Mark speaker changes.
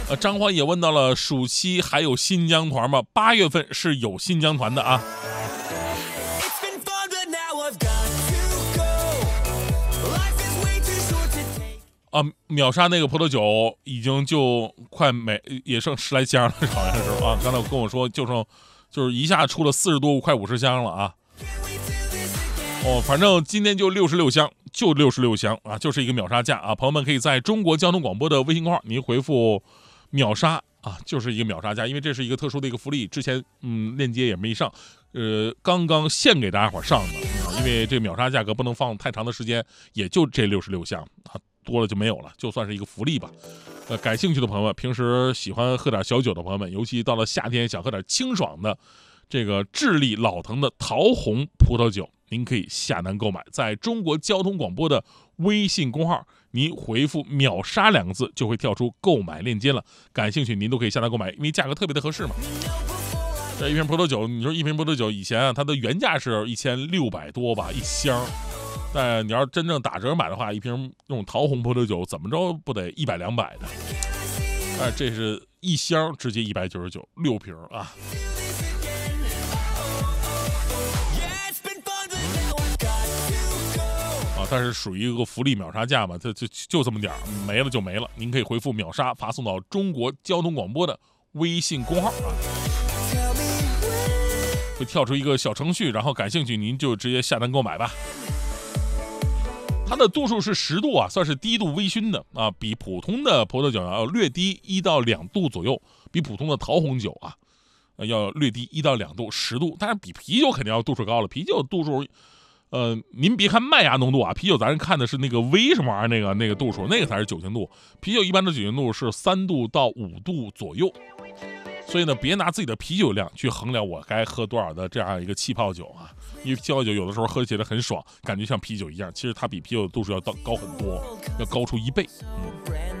Speaker 1: 张欢也问到了暑期还有新疆团吗？8月份是有新疆团的啊。秒杀那个葡萄酒已经就快没，也剩10来箱了，好像是啊。刚才跟我说就是一下出了40多快50箱了啊。反正今天就66箱，就66箱啊，就是一个秒杀价啊。朋友们可以在中国交通广播的微信公号，您回复秒杀啊，就是一个秒杀价，因为这是一个特殊的一个福利，之前链接也没上，刚刚现给大家伙上的，因为这个秒杀价格不能放太长的时间，也就这66箱啊，多了就没有了，就算是一个福利吧。感兴趣的朋友们，平时喜欢喝点小酒的朋友们，尤其到了夏天想喝点清爽的，这个智利老藤的桃红葡萄酒，您可以下单购买，在中国交通广播的微信公号，您回复秒杀2个字就会跳出购买链接了，感兴趣您都可以下单购买，因为价格特别的合适嘛。这一瓶葡萄酒，你说一瓶葡萄酒以前它的原价是1600多吧一箱，但你要真正打折买的话，一瓶那种桃红葡萄酒怎么着不得100、200的，这是一箱直接199，6瓶啊。但是属于一个福利秒杀价嘛，就这么点没了就没了。您可以回复秒杀发送到中国交通广播的微信公号啊，会跳出一个小程序，然后感兴趣您就直接下单购买吧。它的度数是10度啊，算是低度微醺的啊，比普通的葡萄酒要略低1到2度左右，比普通的桃红酒啊要略低1到2度，10度，但是比啤酒肯定要度数高了，啤酒度数。您别看麦芽浓度啊，啤酒咱看的是那个微什么玩意儿，那个度数，那个才是酒精度。啤酒一般的酒精度是3度到5度左右，所以呢，别拿自己的啤酒量去衡量我该喝多少的这样一个气泡酒啊，因为气泡酒有的时候喝起来很爽，感觉像啤酒一样，其实它比啤酒的度数要高很多，要高出1倍。